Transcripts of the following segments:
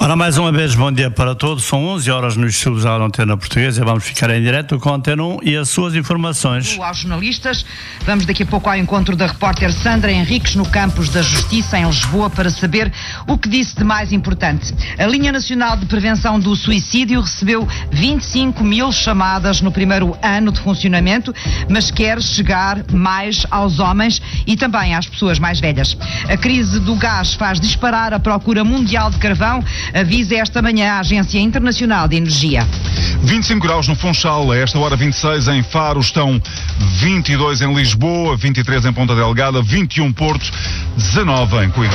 Ora, mais uma vez, bom dia para todos. São 11 horas no estúdio da Antena Portuguesa. Vamos ficar em direto com a Antena 1 e as suas informações. Aos jornalistas, vamos daqui a pouco ao encontro da repórter Sandra Henriques no campus da Justiça em Lisboa para saber o que disse de mais importante. A Linha Nacional de Prevenção do Suicídio recebeu 25 mil chamadas no primeiro ano de funcionamento, mas quer chegar mais aos homens e também às pessoas mais velhas. A crise do gás faz disparar a procura mundial de carvão, avisa esta manhã a Agência Internacional de Energia. 25 graus no Funchal, a esta hora 26 em Faro, estão 22 em Lisboa, 23 em Ponta Delgada, 21 Porto, 19 em Coimbra.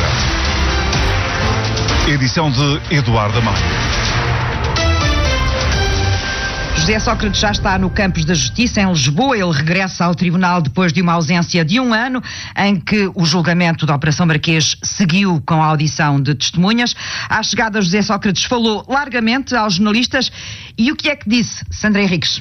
Edição de Eduardo Amaro. José Sócrates já está no campus da Justiça em Lisboa. Ele regressa ao tribunal depois de uma ausência de um ano em que o julgamento da Operação Marquês seguiu com a audição de testemunhas. À chegada, José Sócrates falou largamente aos jornalistas. E o que é que disse, Sandra Henriques?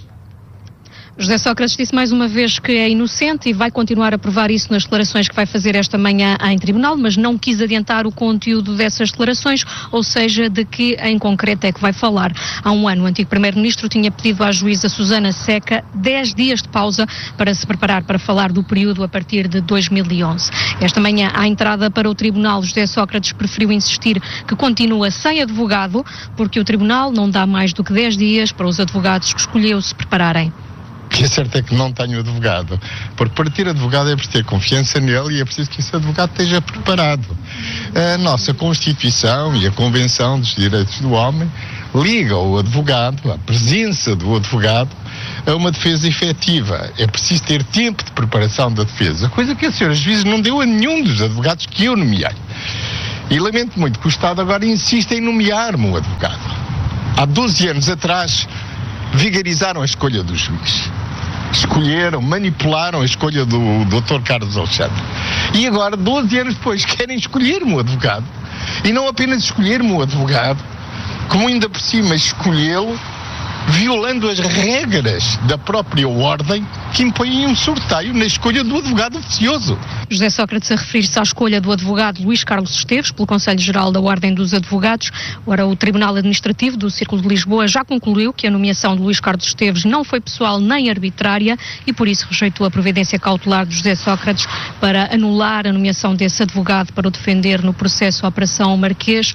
José Sócrates disse mais uma vez que é inocente e vai continuar a provar isso nas declarações que vai fazer esta manhã em tribunal, mas não quis adiantar o conteúdo dessas declarações, ou seja, de que em concreto é que vai falar. Há um ano, o antigo primeiro-ministro tinha pedido à juíza Susana Seca 10 dias de pausa para se preparar para falar do período a partir de 2011. Esta manhã, à entrada para o tribunal, José Sócrates preferiu insistir que continua sem advogado, porque o tribunal não dá mais do que 10 dias para os advogados que escolheu se prepararem. O que é certo é que não tenho advogado, porque para ter advogado é preciso ter confiança nele e é preciso que esse advogado esteja preparado. A nossa Constituição e a Convenção dos Direitos do Homem liga o advogado, a presença do advogado, a uma defesa efetiva. É preciso ter tempo de preparação da defesa, coisa que a senhora juíza não deu a nenhum dos advogados que eu nomeei. E lamento muito que o Estado agora insista em nomear-me um advogado. Há 12 anos atrás vigarizaram a escolha do juiz. Escolheram, manipularam a escolha do Dr. Carlos Alexandre. E agora, 12 anos depois, querem escolher-me um advogado. E não apenas escolher-me um advogado, como ainda por cima escolhê-lo violando as regras da própria ordem que impõem um sorteio na escolha do advogado oficioso. José Sócrates a referir-se à escolha do advogado Luís Carlos Esteves pelo Conselho Geral da Ordem dos Advogados. Ora, o Tribunal Administrativo do Círculo de Lisboa já concluiu que a nomeação de Luís Carlos Esteves não foi pessoal nem arbitrária e por isso rejeitou a providência cautelar de José Sócrates para anular a nomeação desse advogado para o defender no processo Operação Marquês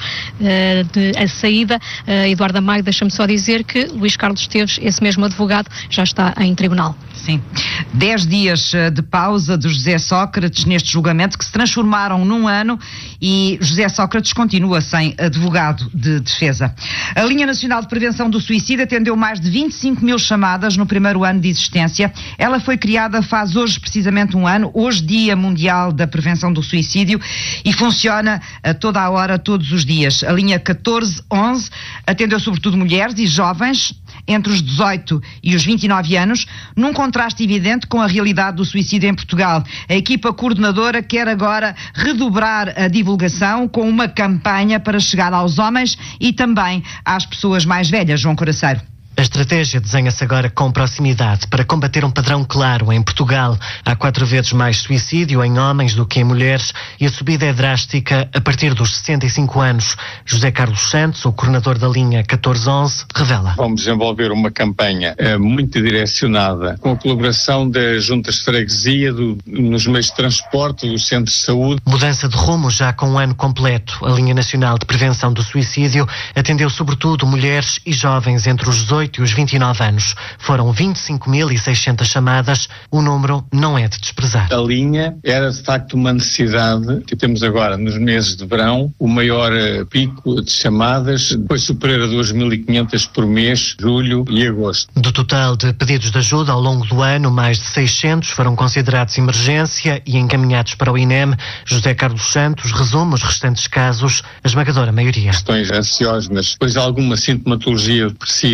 a saída. Eduardo Amaro, deixa-me só dizer que Luís Carlos Esteves, esse mesmo advogado, já está em tribunal. Sim. 10 dias de pausa de José Sócrates neste julgamento que se transformaram num ano e José Sócrates continua sem advogado de defesa. A Linha Nacional de Prevenção do Suicídio atendeu mais de 25 mil chamadas no primeiro ano de existência. Ela foi criada faz hoje precisamente um ano, hoje Dia Mundial da Prevenção do Suicídio, e funciona a toda a hora, todos os dias. A linha 1411 atendeu sobretudo mulheres e jovens entre os 18 e os 29 anos, num contraste evidente com a realidade do suicídio em Portugal. A equipa coordenadora quer agora redobrar a divulgação com uma campanha para chegar aos homens e também às pessoas mais velhas. João Coraceiro. A estratégia desenha-se agora com proximidade para combater um padrão claro. Em Portugal há 4 vezes mais suicídio em homens do que em mulheres e a subida é drástica a partir dos 65 anos. José Carlos Santos, o coordenador da linha 1411, revela. Vamos desenvolver uma campanha muito direcionada com a colaboração das juntas de freguesia, nos meios de transporte, dos centros de saúde. Mudança de rumo já com um ano completo. A Linha Nacional de Prevenção do Suicídio atendeu sobretudo mulheres e jovens entre os 18 e os 29 anos. Foram 25.600 chamadas. O número não é de desprezar. A linha era de facto uma necessidade que temos agora nos meses de verão, o maior pico de chamadas, depois superior a 2.500 por mês, julho e agosto. Do total de pedidos de ajuda ao longo do ano, mais de 600 foram considerados emergência e encaminhados para o INEM. José Carlos Santos resume os restantes casos, a esmagadora maioria. Questões ansiógenas, depois alguma sintomatologia depressiva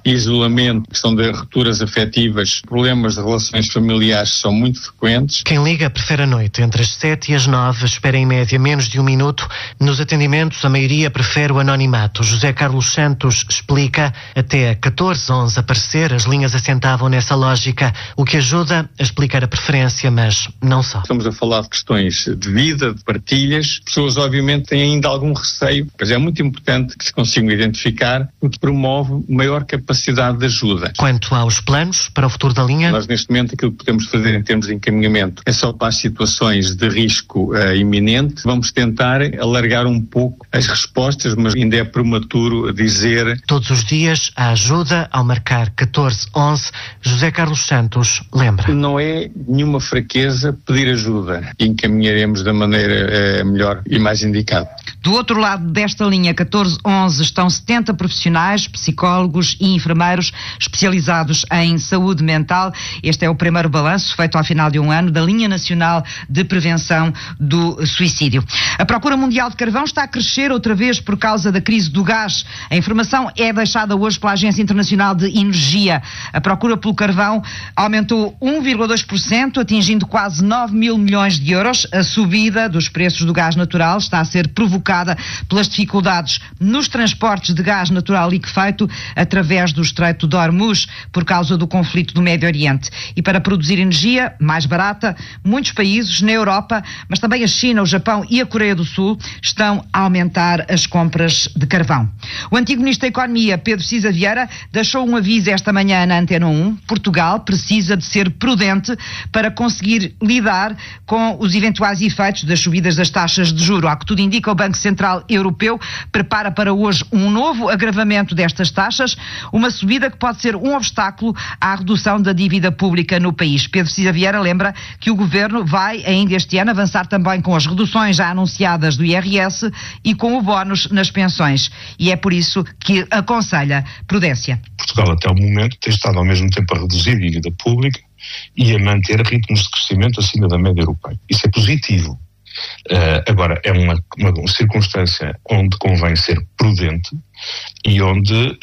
isolamento, questão de rupturas afetivas, problemas de relações familiares são muito frequentes. Quem liga prefere a noite, entre as 7 e as 9, espera em média menos de 1 minuto. Nos atendimentos, a maioria prefere o anonimato. José Carlos Santos explica, até 1411 aparecer, as linhas assentavam nessa lógica, o que ajuda a explicar a preferência, mas não só. Estamos a falar de questões de vida, de partilhas. Pessoas, obviamente, têm ainda algum receio, mas é muito importante que se consigam identificar o que promove maior capacidade de ajuda. Quanto aos planos para o futuro da linha? Nós, neste momento, aquilo que podemos fazer em termos de encaminhamento é só para as situações de risco iminente. Vamos tentar alargar um pouco as respostas, mas ainda é prematuro dizer. Todos os dias, a ajuda ao marcar 1411, José Carlos Santos lembra. Não é nenhuma fraqueza pedir ajuda. Encaminharemos da maneira melhor e mais indicada. Do outro lado desta linha 1411 estão 70 profissionais, psicólogos e enfermeiros especializados em saúde mental. Este é o primeiro balanço feito ao final de um ano da Linha Nacional de Prevenção do Suicídio. A procura mundial de carvão está a crescer outra vez por causa da crise do gás. A informação é deixada hoje pela Agência Internacional de Energia. A procura pelo carvão aumentou 1,2%, atingindo quase 9 mil milhões de euros. A subida dos preços do gás natural está a ser provocada pelas dificuldades nos transportes de gás natural liquefeito através do Estreito de Hormuz, por causa do conflito do Médio Oriente. E para produzir energia mais barata, muitos países na Europa, mas também a China, o Japão e a Coreia do Sul, estão a aumentar as compras de carvão. O antigo Ministro da Economia, Pedro Cisa Vieira, deixou um aviso esta manhã na Antena 1. Portugal precisa de ser prudente para conseguir lidar com os eventuais efeitos das subidas das taxas de juros. Ao que tudo indica, o Banco Central Europeu prepara para hoje um novo agravamento destas taxas, uma subida que pode ser um obstáculo à redução da dívida pública no país. Pedro Cisa Vieira lembra que o Governo vai, ainda este ano, avançar também com as reduções já anunciadas do IRS e com o bónus nas pensões. E é por isso que aconselha prudência. Portugal, até o momento, tem estado ao mesmo tempo a reduzir a dívida pública e a manter ritmos de crescimento acima da média europeia. Isso é positivo. Agora, é uma circunstância onde convém ser prudente e onde,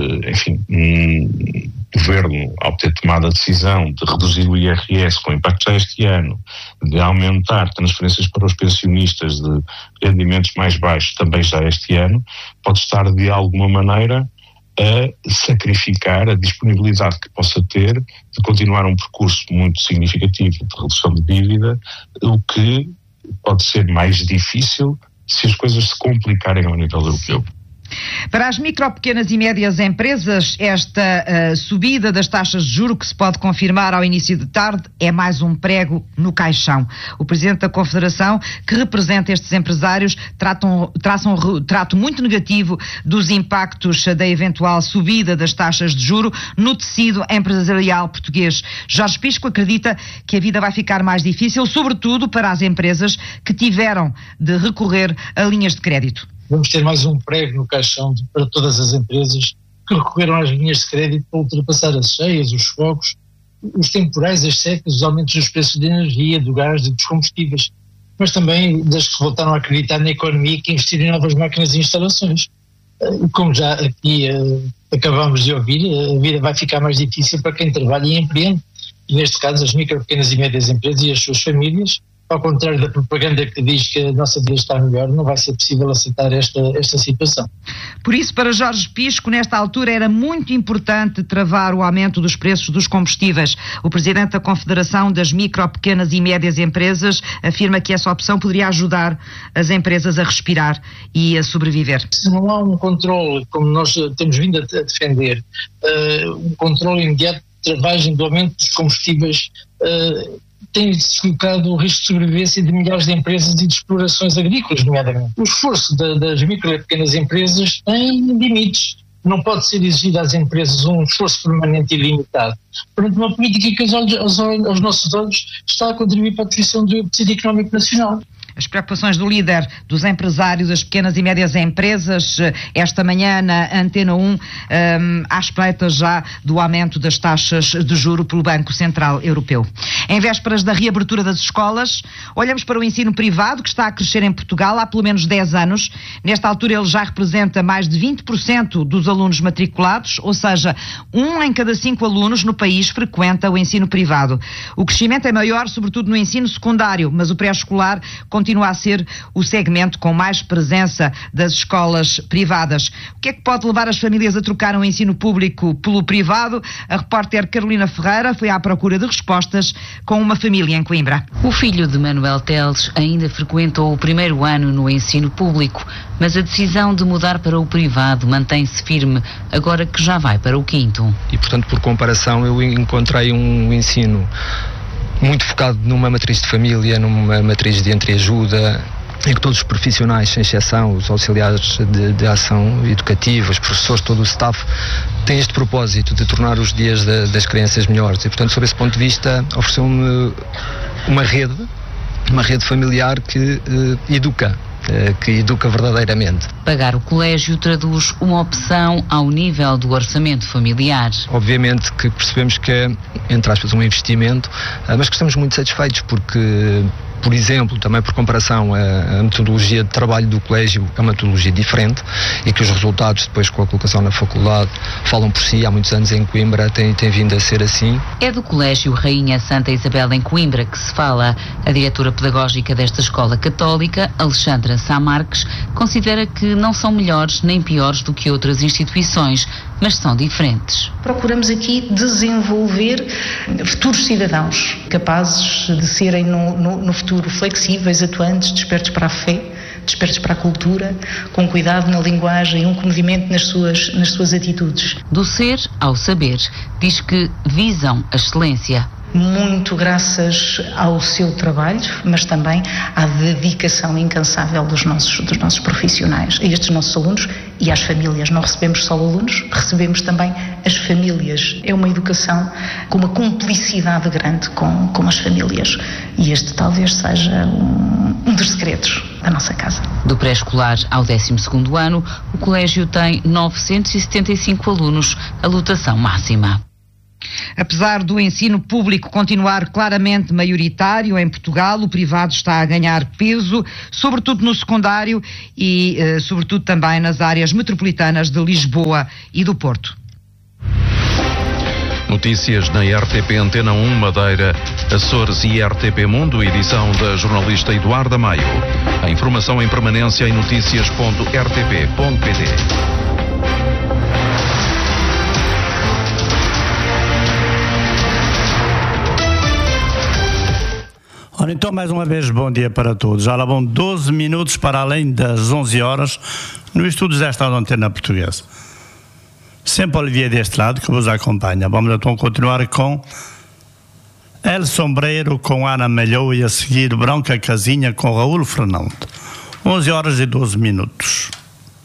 o Governo, ao ter tomado a decisão de reduzir o IRS com impacto já este ano, de aumentar transferências para os pensionistas de rendimentos mais baixos também já este ano, pode estar de alguma maneira a sacrificar a disponibilidade que possa ter de continuar um percurso muito significativo de redução de dívida, o que pode ser mais difícil se as coisas se complicarem ao nível europeu. Para as micro, pequenas e médias empresas, esta subida das taxas de juros, que se pode confirmar ao início de tarde, é mais um prego no caixão. O Presidente da Confederação, que representa estes empresários, traça um retrato muito negativo dos impactos da eventual subida das taxas de juros no tecido empresarial português. Jorge Pisco acredita que a vida vai ficar mais difícil, sobretudo para as empresas que tiveram de recorrer a linhas de crédito. Vamos ter mais um prego no caixão para todas as empresas que recorreram às linhas de crédito para ultrapassar as cheias, os focos, os temporais, as secas, os aumentos dos preços de energia, do gás e dos combustíveis, mas também das que voltaram a acreditar na economia e que investiram em novas máquinas e instalações. Como já aqui acabamos de ouvir, a vida vai ficar mais difícil para quem trabalha e empreende, e neste caso as micro, pequenas e médias empresas e as suas famílias. Ao contrário da propaganda que diz que a nossa vida está melhor, não vai ser possível aceitar esta situação. Por isso, para Jorge Pisco, nesta altura era muito importante travar o aumento dos preços dos combustíveis. O Presidente da Confederação das Micro, Pequenas e Médias Empresas afirma que essa opção poderia ajudar as empresas a respirar e a sobreviver. Se não há um controle, como nós temos vindo a defender, um controle imediato de travagem do aumento dos combustíveis, tem-se colocado o risco de sobrevivência de milhares de empresas e de explorações agrícolas, nomeadamente. O esforço das micro e pequenas empresas tem limites. Não pode ser exigido às empresas um esforço permanente e limitado. Perante uma política que aos nossos olhos está a contribuir para a definição do tecido económico nacional. as preocupações do líder dos empresários das pequenas e médias empresas, esta manhã na Antena 1, à espreita já do aumento das taxas de juro pelo Banco Central Europeu. Em vésperas da reabertura das escolas, olhamos para o ensino privado, que está a crescer em Portugal há pelo menos 10 anos. Nesta altura ele já representa mais de 20% dos alunos matriculados, ou seja, 1 em cada 5 alunos no país frequenta o ensino privado. O crescimento é maior, sobretudo no ensino secundário, mas o pré-escolar continua a ser o segmento com mais presença das escolas privadas. O que é que pode levar as famílias a trocar o ensino público pelo privado? A repórter Carolina Ferreira foi à procura de respostas com uma família em Coimbra. O filho de Manuel Teles ainda frequentou o primeiro ano no ensino público, mas a decisão de mudar para o privado mantém-se firme, agora que já vai para o 5º. E, portanto, por comparação, eu encontrei um ensino muito focado numa matriz de família, numa matriz de entreajuda, em que todos os profissionais, sem exceção, os auxiliares de ação educativa, os professores, todo o staff, têm este propósito de tornar os dias das crianças melhores. E, portanto, sob esse ponto de vista, ofereceu-me uma rede familiar que educa verdadeiramente. Pagar o colégio traduz uma opção ao nível do orçamento familiar. Obviamente que percebemos que é, entre aspas, um investimento, mas que estamos muito satisfeitos porque, por exemplo, também por comparação, a metodologia de trabalho do colégio é uma metodologia diferente e que os resultados depois com a colocação na faculdade falam por si. Há muitos anos em Coimbra tem vindo a ser assim. É do Colégio Rainha Santa Isabel em Coimbra que se fala. A diretora pedagógica desta escola católica, Alexandra Sá Marques, considera que não são melhores nem piores do que outras instituições, mas são diferentes. Procuramos aqui desenvolver futuros cidadãos capazes de serem no futuro flexíveis, atuantes, despertos para a fé, despertos para a cultura, com cuidado na linguagem, um comedimento nas suas atitudes. Do ser ao saber, diz que visam a excelência. Muito graças ao seu trabalho, mas também à dedicação incansável dos nossos profissionais, a estes nossos alunos e às famílias. Não recebemos só alunos, recebemos também as famílias. É uma educação com uma cumplicidade grande com as famílias. E este talvez seja um dos segredos da nossa casa. Do pré-escolar ao 12º ano, o colégio tem 975 alunos, a lotação máxima. Apesar do ensino público continuar claramente maioritário em Portugal, o privado está a ganhar peso, sobretudo no secundário e sobretudo também nas áreas metropolitanas de Lisboa e do Porto. Notícias na RTP Antena 1, Madeira, Açores e RTP Mundo, edição da jornalista Eduarda Maio. A informação em permanência em noticias.rtp.pt. Ora, então, mais uma vez, bom dia para todos. Já lá vão 12 minutos para além das 11 horas no estúdio desta Antena Portuguesa. Sempre Olivier deste lado, que vos acompanha. Vamos então continuar com El Sombreiro com Ana Malhou e a seguir Branca Casinha com Raul Fernando. 11 horas e 12 minutos.